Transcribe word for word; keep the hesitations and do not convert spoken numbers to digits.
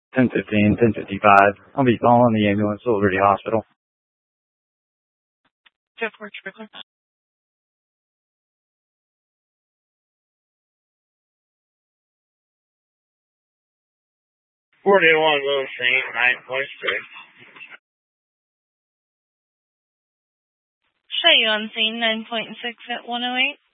ten fifteen, ten fifty-five. I'll be calling the ambulance to Liberty Hospital. Jeff Works, Strickler. forty-one Little Saint, nine point six. Show you on scene, nine point six at one oh eight.